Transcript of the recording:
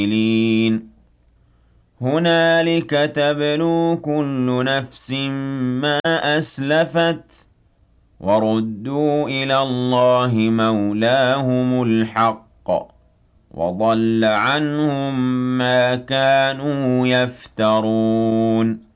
هنالك تبلو كل نفس ما أسلفت وردوا إلى الله مولاهم الحق وضل عنهم ما كانوا يفترون